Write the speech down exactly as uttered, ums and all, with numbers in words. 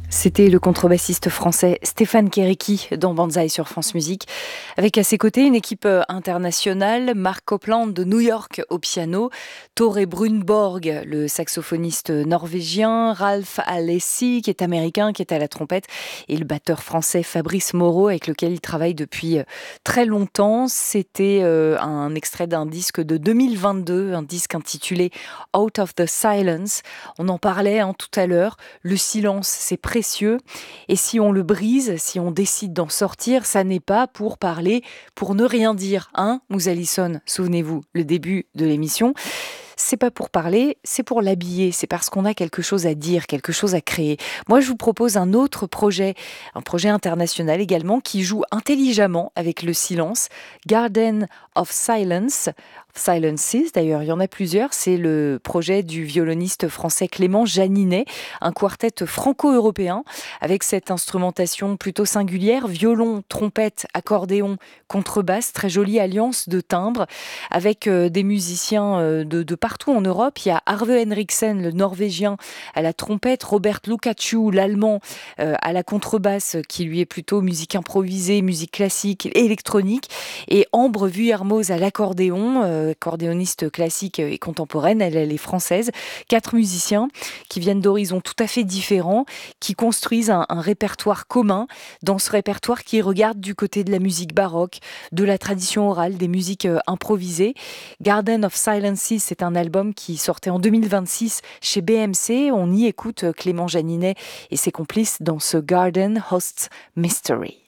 C'était le contrebassiste français Stéphane Kéréki dans Banzai sur France Musique. Avec à ses côtés une équipe euh, internationale, Mark Copland de New York au piano, Tore Brunborg, le saxophoniste norvégien, Ralph Alessi qui est américain, qui est à la trompette, et le batteur français Fabrice Moreau avec lequel il travaille depuis euh, très longtemps. C'était euh, un extrait d'un disque de deux mille vingt-deux, un disque intitulé Out of the Silence. On en parlait hein, tout à l'heure, le silence c'est précieux. Et si on le brise, si on décide d'en sortir, ça n'est pas pour parler, pour ne rien dire. Hein, Moussalison, souvenez-vous, le début de l'émission. C'est pas pour parler, c'est pour l'habiller. C'est parce qu'on a quelque chose à dire, quelque chose à créer. Moi, je vous propose un autre projet, un projet international également, qui joue intelligemment avec le silence. Garden of Silence. Silences, d'ailleurs, il y en a plusieurs. C'est le projet du violoniste français Clément Janinet, un quartet franco-européen avec cette instrumentation plutôt singulière, violon, trompette, accordéon, contrebasse, très jolie alliance de timbres avec euh, des musiciens euh, de, de partout en Europe. Il y a Arve Henriksen, le norvégien, à la trompette, Robert Lukacu, l'allemand, euh, à la contrebasse, qui lui est plutôt musique improvisée, musique classique, électronique, et Ambre Vuillermoz à l'accordéon, euh, accordéoniste classique et contemporaine, elle, elle est française. Quatre musiciens qui viennent d'horizons tout à fait différents, qui construisent un, un répertoire commun. Dans ce répertoire qui regarde du côté de la musique baroque, de la tradition orale, des musiques euh, improvisées. Garden of Silences, c'est un album qui sortait en deux mille vingt-six chez B M C. On y écoute Clément Janinet et ses complices dans ce Garden Hosts Mystery.